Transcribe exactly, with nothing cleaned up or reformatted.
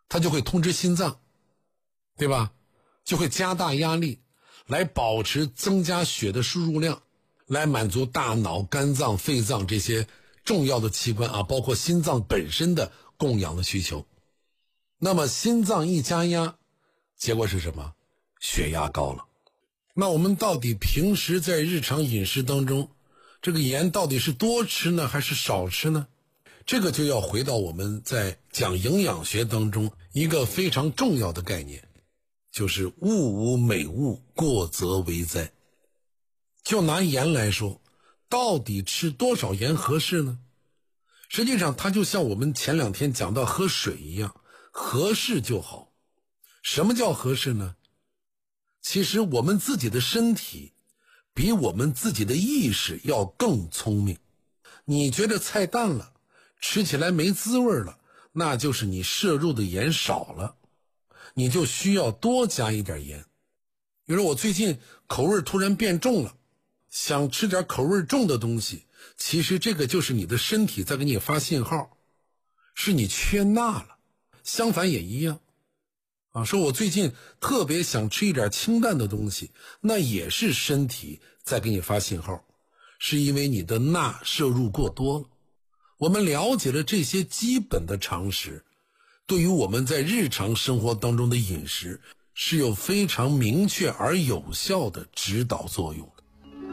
它就会通知心脏，对吧？就会加大压力，来保持增加血的输入量，来满足大脑、肝脏、肺脏这些重要的器官啊，包括心脏本身的供氧的需求。那么心脏一加压，结果是什么？血压高了。那我们到底平时在日常饮食当中，这个盐到底是多吃呢，还是少吃呢？这个就要回到我们在讲营养学当中一个非常重要的概念，就是物无美物，过则为灾。就拿盐来说，到底吃多少盐合适呢？实际上它就像我们前两天讲到喝水一样，合适就好。什么叫合适呢？其实我们自己的身体比我们自己的意识要更聪明。你觉得菜淡了，吃起来没滋味了，那就是你摄入的盐少了，你就需要多加一点盐。比如说我最近口味突然变重了，想吃点口味重的东西，其实这个就是你的身体在给你发信号，是你缺钠了。相反也一样啊，说我最近特别想吃一点清淡的东西，那也是身体在给你发信号，是因为你的钠摄入过多了。我们了解了这些基本的常识，对于我们在日常生活当中的饮食是有非常明确而有效的指导作用的。